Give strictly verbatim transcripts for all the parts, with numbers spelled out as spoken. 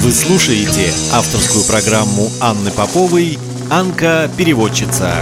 Вы слушаете авторскую программу Анны Поповой «Анка-переводчица».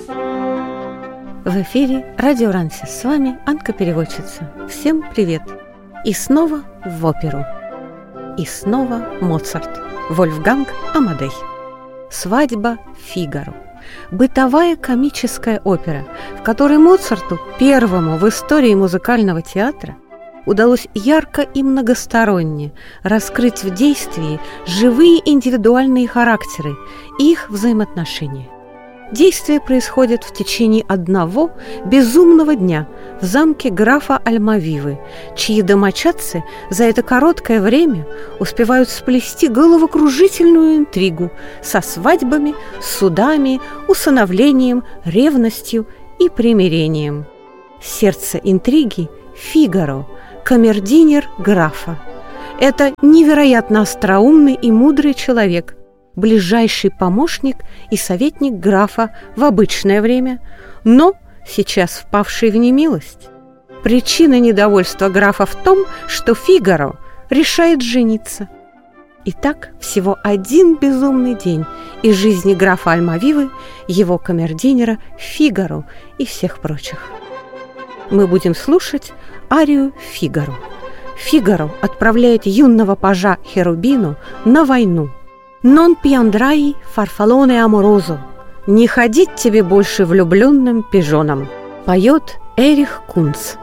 В эфире Радио Рансис. С вами Анка-переводчица. Всем привет! И снова в оперу. И снова Моцарт. Вольфганг Амадей. «Свадьба Фигаро». Бытовая комическая опера, в которой Моцарту, первому в истории музыкального театра, удалось ярко и многосторонне раскрыть в действии живые индивидуальные характеры и их взаимоотношения. Действие происходит в течение одного безумного дня в замке графа Альмавивы, чьи домочадцы за это короткое время успевают сплести головокружительную интригу со свадьбами, судами, усыновлением, ревностью и примирением. Сердце интриги – Фигаро, камердинер графа. Это невероятно остроумный и мудрый человек, ближайший помощник и советник графа в обычное время, но сейчас впавший в немилость. Причина недовольства графа в том, что Фигаро решает жениться. Итак, всего один безумный день из жизни графа Альмавивы, его камердинера Фигаро и всех прочих. Мы будем слушать арию «Фигаро». Фигаро отправляет юного пажа Херубину на войну. «Non piandrai farfallone amoroso» – «Не ходить тебе больше влюбленным пижоном», поет Эрих Кунц.